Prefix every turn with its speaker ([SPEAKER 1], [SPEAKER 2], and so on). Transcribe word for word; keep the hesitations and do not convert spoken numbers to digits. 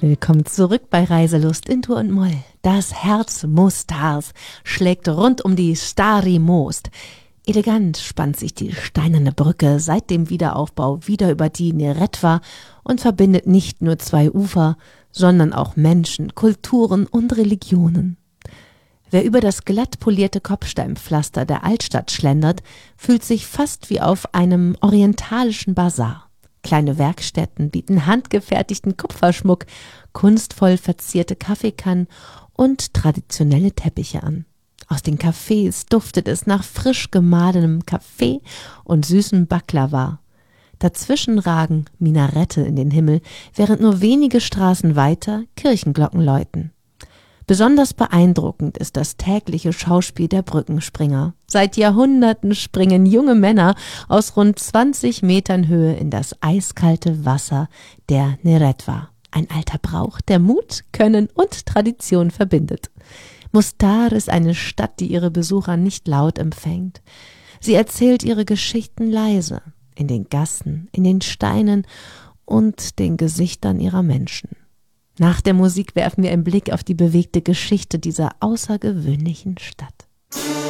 [SPEAKER 1] Willkommen zurück bei Reiselust in Dur und Moll. Das Herz Mostars schlägt rund um die Stari Most. Elegant spannt sich die steinerne Brücke seit dem Wiederaufbau wieder über die Neretva und verbindet nicht nur zwei Ufer, sondern auch Menschen, Kulturen und Religionen. Wer über das glatt polierte Kopfsteinpflaster der Altstadt schlendert, fühlt sich fast wie auf einem orientalischen Basar. Kleine Werkstätten bieten handgefertigten Kupferschmuck, kunstvoll verzierte Kaffeekannen und traditionelle Teppiche an. Aus den Cafés duftet es nach frisch gemahlenem Kaffee und süßem Baklava. Dazwischen ragen Minarette in den Himmel, während nur wenige Straßen weiter Kirchenglocken läuten. Besonders beeindruckend ist das tägliche Schauspiel der Brückenspringer. Seit Jahrhunderten springen junge Männer aus rund zwanzig Metern Höhe in das eiskalte Wasser der Neretva. Ein alter Brauch, der Mut, Können und Tradition verbindet. Mostar ist eine Stadt, die ihre Besucher nicht laut empfängt. Sie erzählt ihre Geschichten leise, in den Gassen, in den Steinen und den Gesichtern ihrer Menschen. Nach der Musik werfen wir einen Blick auf die bewegte Geschichte dieser außergewöhnlichen Stadt.